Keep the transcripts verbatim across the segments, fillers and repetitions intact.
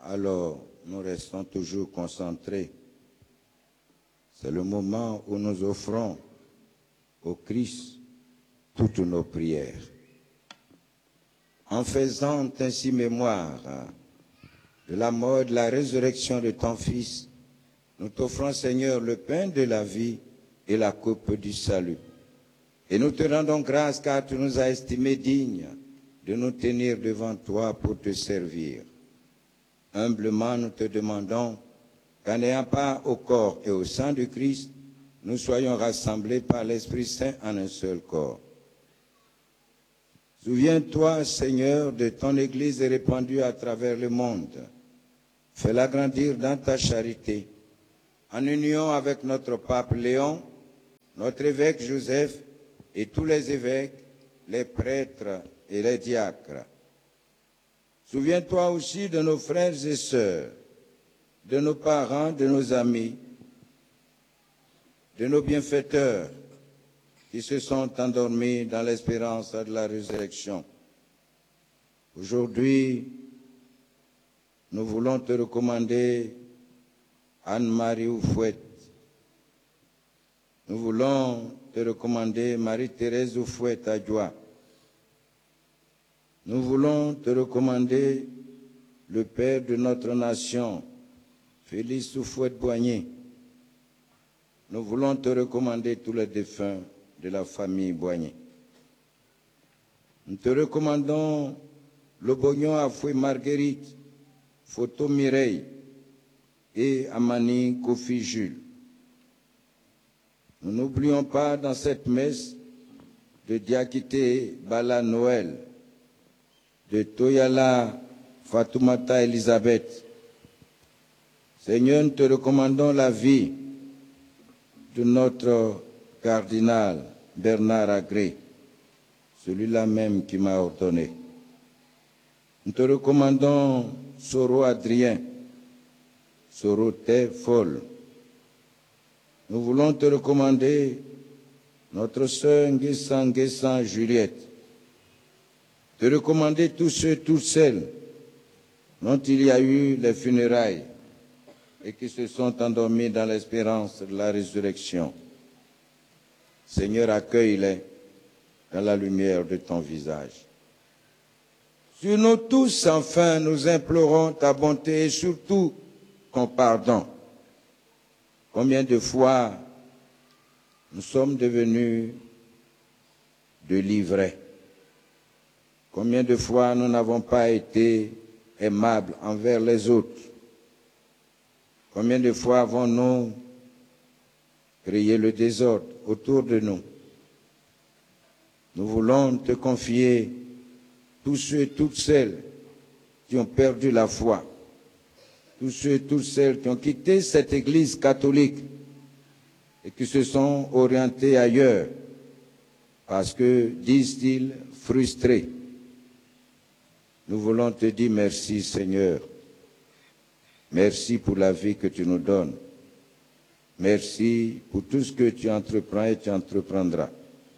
Alors, nous restons toujours concentrés. C'est le moment où nous offrons au Christ toutes nos prières. En faisant ainsi mémoire de la mort et de la résurrection de ton Fils, nous t'offrons, Seigneur, le pain de la vie et la coupe du salut. Et nous te rendons grâce car tu nous as estimés dignes de nous tenir devant toi pour te servir. Humblement, nous te demandons qu'en n'ayant pas au corps et au sang du Christ, nous soyons rassemblés par l'Esprit Saint en un seul corps. Souviens-toi, Seigneur, de ton Église répandue à travers le monde. Fais-la grandir dans ta charité, en union avec notre pape Léon, notre évêque Joseph et tous les évêques, les prêtres et les diacres. Souviens-toi aussi de nos frères et sœurs, de nos parents, de nos amis, de nos bienfaiteurs qui se sont endormis dans l'espérance de la résurrection. Aujourd'hui, nous voulons te recommander Anne-Marie Oufouette. Nous voulons te recommander Marie-Thérèse Oufouette Adjoa. Nous voulons te recommander le Père de notre nation, Félix Oufouette-Boigny. Nous voulons te recommander tous les défunts de la famille Boigny. Nous te recommandons le Bognon Afoué Marguerite, Photo Mireille et Amani Kofi Jules. Nous n'oublions pas dans cette messe de Diakité Bala Noël, de Toyala Fatoumata Elisabeth. Seigneur, nous te recommandons la vie de notre cardinal Bernard Agré, celui-là même qui m'a ordonné. Nous te recommandons Soro Adrien, Soro Té Folle. Nous voulons te recommander notre sœur Nguessan Nguessan Juliette, te recommander tous ceux, toutes celles dont il y a eu les funérailles et qui se sont endormis dans l'espérance de la résurrection. Seigneur, accueille-les dans la lumière de ton visage. Sur nous tous, enfin, nous implorons ta bonté et surtout ton pardon. Combien de fois nous sommes devenus de livrets? Combien de fois nous n'avons pas été aimables envers les autres? Combien de fois avons-nous créé le désordre autour de nous? Nous voulons te confier tous ceux et toutes celles qui ont perdu la foi, tous ceux et toutes celles qui ont quitté cette Église catholique et qui se sont orientés ailleurs parce que, disent-ils, frustrés. Nous voulons te dire merci, Seigneur. Merci pour la vie que tu nous donnes. Merci pour tout ce que tu entreprends et tu entreprendras.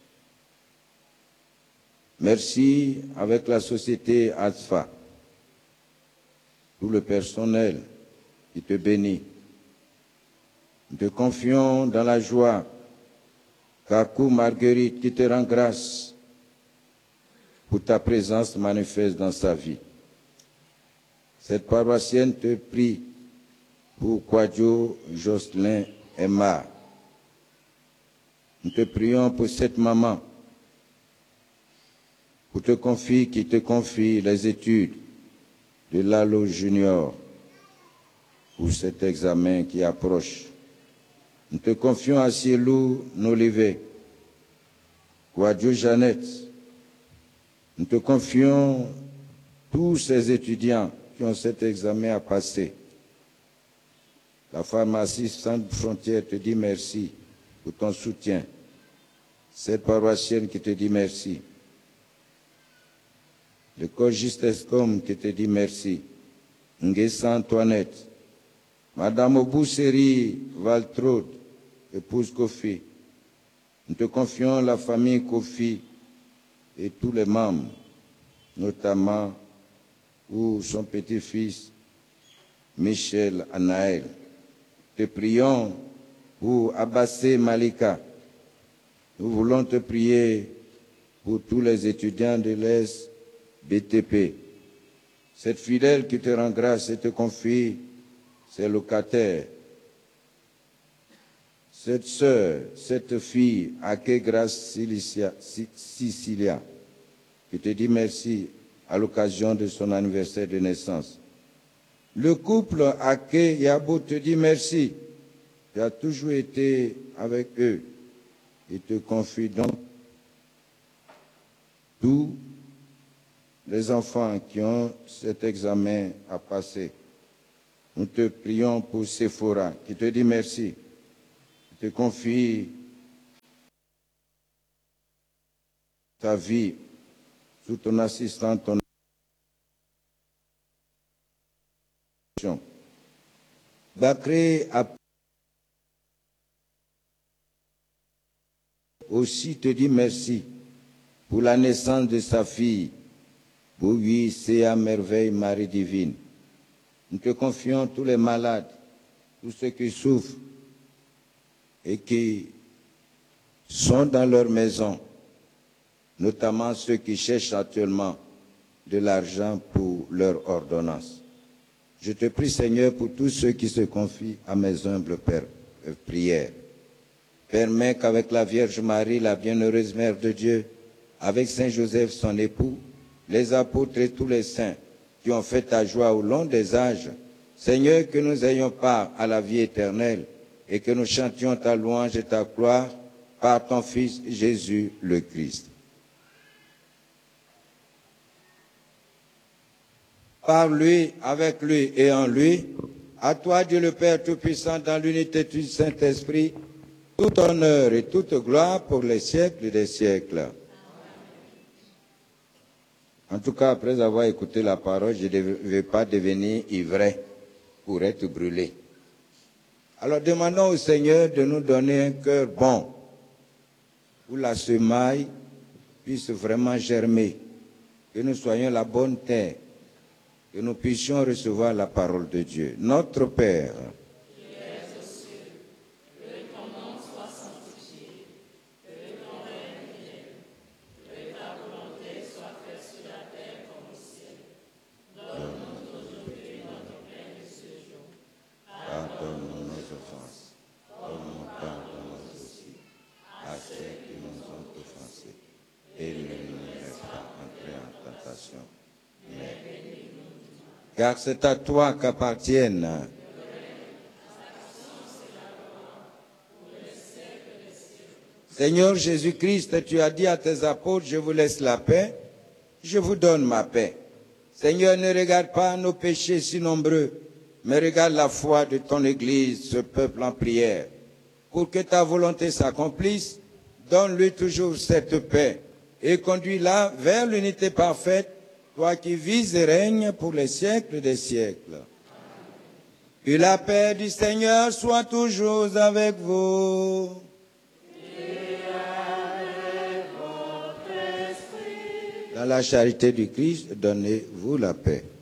Merci avec la société A S F A, tout le personnel qui te bénit. Nous te confions dans la joie, Kakou Marguerite qui te rend grâce pour ta présence manifeste dans sa vie. Cette paroissienne te prie pour Kwadjo Jocelyn Emma. Nous te prions pour cette maman, pour te confier, qui te confie les études de Lalo Junior, pour cet examen qui approche. Nous te confions à Cielou Nolivé, Kwadjo Jeannette. Nous te confions tous ces étudiants qui ont cet examen à passer. La pharmacie Sans Frontières te dit merci pour ton soutien. Cette paroissienne qui te dit merci. Le corps Justescom qui te dit merci. Nguessa Antoinette. Madame Obousseri Valtraude, épouse Kofi. Nous te confions la famille Kofi et tous les membres, notamment ou son petit-fils Michel Anaël. Te prions pour Abassé Malika. Nous voulons te prier pour tous les étudiants de l'E S B T P. Cette fidèle qui te rend grâce et te confie ses locataires. Cette sœur, cette fille, Ake Grâce Sicilia, qui te dit merci à l'occasion de son anniversaire de naissance. Le couple Ake Yabo te dit merci. Tu as toujours été avec eux et te confie donc tous les enfants qui ont cet examen à passer. Nous te prions pour Sephora qui te dit merci. Te confie ta vie sous ton assistant, ton Bakré a aussi te dit merci pour la naissance de sa fille, pour lui, c'est à merveille Marie divine. Nous te confions tous les malades, tous ceux qui souffrent et qui sont dans leur maison, notamment ceux qui cherchent actuellement de l'argent pour leur ordonnance. Je te prie, Seigneur, pour tous ceux qui se confient à mes humbles prières. Permets qu'avec la Vierge Marie, la bienheureuse Mère de Dieu, avec Saint Joseph, son époux, les apôtres et tous les saints qui ont fait ta joie au long des âges, Seigneur, que nous ayons part à la vie éternelle et que nous chantions ta louange et ta gloire par ton Fils Jésus le Christ. Par lui, avec lui et en lui, à toi Dieu le Père Tout-Puissant, dans l'unité du Saint-Esprit, tout honneur et toute gloire pour les siècles des siècles. En tout cas, après avoir écouté la parole, je ne vais pas devenir ivraie pour être brûlé. Alors demandons au Seigneur de nous donner un cœur bon, où la semaille puisse vraiment germer, que nous soyons la bonne terre, que nous puissions recevoir la parole de Dieu. Notre Père, qui es aux cieux, que ton nom soit sanctifié, que ton règne vienne, que ta volonté soit faite sur la terre comme au ciel. Donne-nous aujourd'hui notre pain de ce jour. pardonne-nous nos offenses, comme nous pardonnons aussi à ceux qui nous ont offensés, et ne nous laisse pas entrer en tentation, mais bénis-nous. Car c'est à toi qu'appartiennent Seigneur Jésus-Christ, tu as dit à tes apôtres, je vous laisse la paix, je vous donne ma paix. Seigneur, ne regarde pas nos péchés si nombreux, mais regarde la foi de ton Église, ce peuple en prière. Pour que ta volonté s'accomplisse, donne-lui toujours cette paix et conduis-la vers l'unité parfaite, toi qui vises et règnes pour les siècles des siècles. Que la paix du Seigneur soit toujours avec vous. Dans la charité du Christ, donnez-vous la paix.